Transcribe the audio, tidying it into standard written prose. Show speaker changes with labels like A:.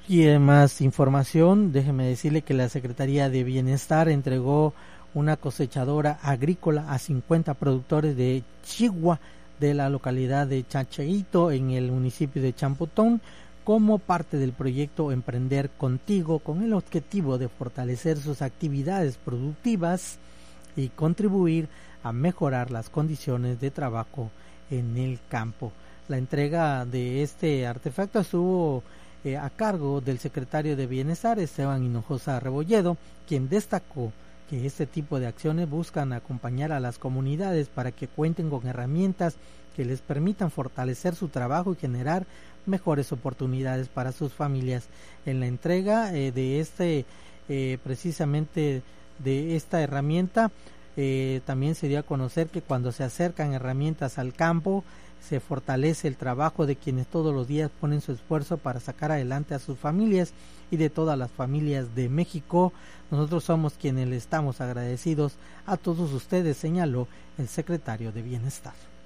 A: Y en más información, déjeme decirle que la Secretaría de Bienestar entregó una cosechadora agrícola a 50 productores de Chigua de la localidad de Chacheito en el municipio de Champotón como parte del proyecto Emprender Contigo, con el objetivo de fortalecer sus actividades productivas y contribuir a mejorar las condiciones de trabajo en el campo. La entrega de este artefacto estuvo a cargo del secretario de Bienestar, Esteban Hinojosa Rebolledo, quien destacó que este tipo de acciones buscan acompañar a las comunidades para que cuenten con herramientas que les permitan fortalecer su trabajo y generar mejores oportunidades para sus familias. En la entrega precisamente de esta herramienta, también se dio a conocer que cuando se acercan herramientas al campo, se fortalece el trabajo de quienes todos los días ponen su esfuerzo para sacar adelante a sus familias y de todas las familias de México. Nosotros somos quienes le estamos agradecidos a todos ustedes, señaló el secretario de Bienestar.